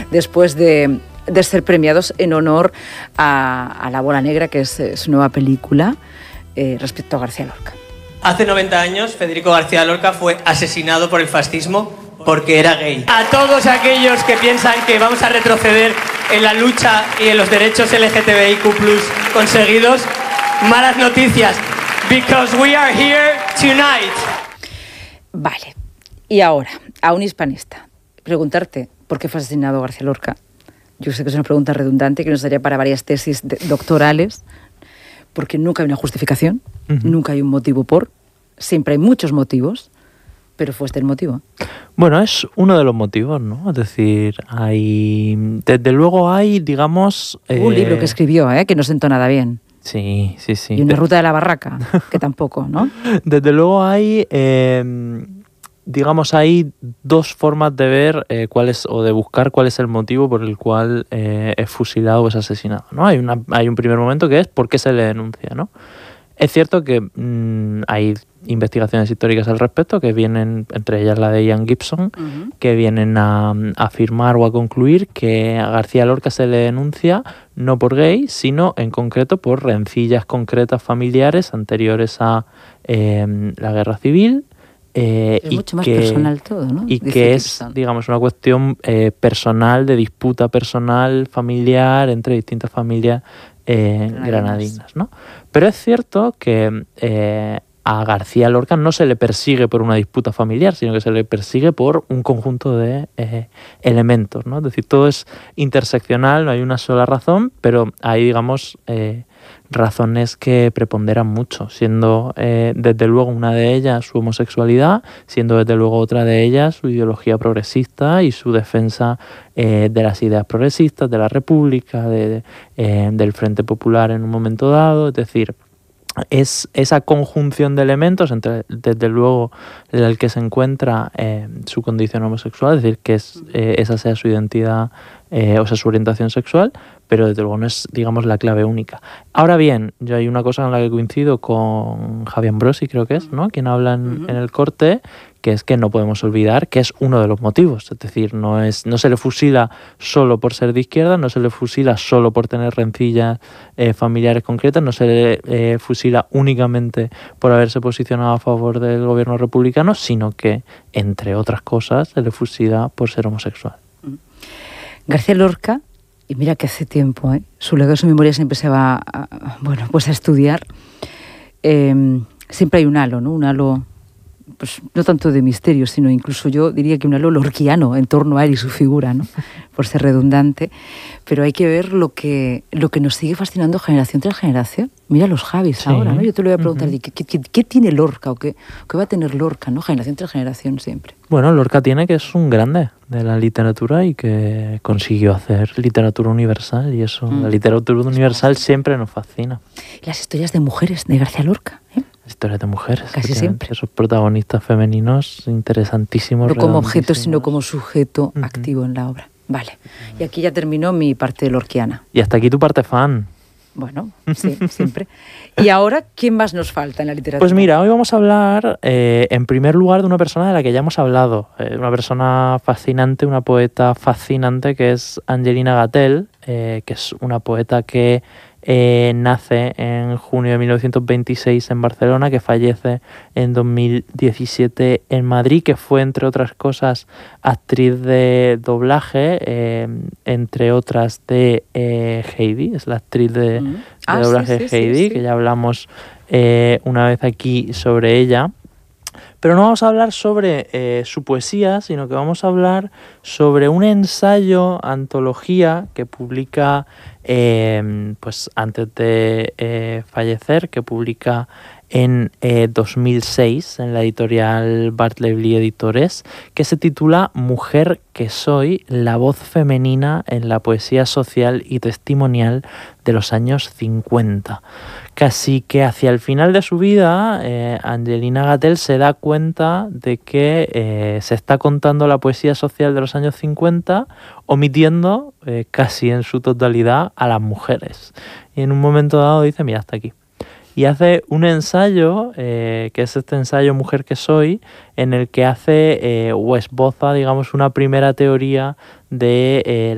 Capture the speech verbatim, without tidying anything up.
después de, de ser premiados en honor a, a La Bola Negra, que es, es su nueva película, eh, respecto a García Lorca. Hace noventa años, Federico García Lorca fue asesinado por el fascismo porque era gay. A todos aquellos que piensan que vamos a retroceder en la lucha y en los derechos L G T B I Q plus conseguidos, malas noticias, because we are here tonight. Vale, y ahora, a un hispanista, preguntarte por qué fue asesinado García Lorca. Yo sé que es una pregunta redundante que nos daría para varias tesis de, doctorales, porque nunca hay una justificación, uh-huh. nunca hay un motivo por, siempre hay muchos motivos, pero fue este el motivo. Bueno, es uno de los motivos, ¿no? Es decir, hay... Desde luego hay, digamos... Eh... Un libro que escribió, ¿eh? Que no sentó nada bien. Sí, sí, sí. Y una ruta de la barraca, que tampoco, ¿no? Desde luego hay... Eh... Digamos, hay dos formas de ver eh, cuál es, o de buscar cuál es el motivo por el cual eh, es fusilado o es asesinado, ¿no? Hay, una, hay un primer momento que es por qué se le denuncia, ¿no? Es cierto que mmm, hay investigaciones históricas al respecto que vienen, entre ellas la de Ian Gibson, uh-huh. que vienen a, a afirmar o a concluir que a García Lorca se le denuncia no por gay, sino en concreto por rencillas concretas familiares anteriores a eh, la Guerra Civil. Eh, es y mucho más que, personal todo, ¿no? Y Dice que es, digamos, una cuestión eh, personal, de disputa personal, familiar, entre distintas familias eh, granadinas, ¿no? Pero es cierto que eh, a García Lorca no se le persigue por una disputa familiar, sino que se le persigue por un conjunto de eh, elementos, ¿no? Es decir, todo es interseccional, no hay una sola razón, pero hay, digamos... Eh, razones que preponderan mucho, siendo eh, desde luego una de ellas su homosexualidad, siendo desde luego otra de ellas su ideología progresista y su defensa eh, de las ideas progresistas, de la República, de, de, eh, del Frente Popular en un momento dado. Es decir, es esa conjunción de elementos entre, desde luego, el que se encuentra eh, su condición homosexual, es decir, que es, eh, esa sea su identidad, eh, o sea, su orientación sexual, pero desde luego no es, digamos, la clave única. Ahora bien, yo hay una cosa en la que coincido con Javi Ambrosi, creo que es, ¿no? Quien habla en, uh-huh. en el corte, que es que no podemos olvidar que es uno de los motivos. Es decir, no es no se le fusila solo por ser de izquierda, no se le fusila solo por tener rencillas eh, familiares concretas, no se le eh, fusila únicamente por haberse posicionado a favor del gobierno republicano, sino que, entre otras cosas, se le fusila por ser homosexual. García Lorca, y mira que hace tiempo, ¿eh? Su legado, su memoria siempre se va a, bueno, pues a estudiar. Eh, siempre hay un halo, ¿no? Un halo, pues no tanto de misterio, sino incluso yo diría que un halo lorquiano en torno a él y su figura, ¿no? Por ser redundante. Pero hay que ver lo que, lo que nos sigue fascinando generación tras generación. Mira los Javis sí. ahora, ¿no? Yo te lo voy a preguntar, uh-huh. ¿qué, qué, ¿qué tiene Lorca o qué, qué va a tener Lorca, ¿no? Generación tras generación siempre. Bueno, Lorca tiene que es un grande de la literatura y que consiguió hacer literatura universal, y eso, mm. la literatura universal siempre nos fascina. Las historias de mujeres de García Lorca, ¿eh? Historias de mujeres. Casi siempre. Esos protagonistas femeninos interesantísimos. No como objeto, sino como sujeto uh-huh. activo en la obra. Vale. Y aquí ya terminó mi parte lorquiana. Y hasta aquí tu parte fan. Bueno, sí, siempre. Y ahora, ¿quién más nos falta en la literatura? Pues mira, hoy vamos a hablar, eh, en primer lugar, de una persona de la que ya hemos hablado. Eh, una persona fascinante, una poeta fascinante, que es Angelina Gatell, eh, que es una poeta que eh, nace en junio de mil novecientos veintiséis en Barcelona, que fallece en dos mil diecisiete en Madrid, que fue, entre otras cosas, actriz de doblaje, eh, entre otras de eh, Heidi, es la actriz de, mm. de ah, doblaje sí, sí, Heidi, sí, sí. que ya hablamos eh, una vez aquí sobre ella. Pero no vamos a hablar sobre eh, su poesía, sino que vamos a hablar sobre un ensayo, antología, que publica, eh, pues antes de eh, fallecer, que publica en eh, dos mil seis en la editorial Bartleby Editores, que se titula Mujer que soy, la voz femenina en la poesía social y testimonial de los años cincuenta. Casi que hacia el final de su vida, eh, Angelina Gatell se da cuenta de que eh, se está contando la poesía social de los años cincuenta, omitiendo eh, casi en su totalidad a las mujeres. Y en un momento dado dice, mira, hasta aquí. Y hace un ensayo, eh, que es este ensayo Mujer que soy, en el que hace eh, o esboza, digamos, una primera teoría de eh,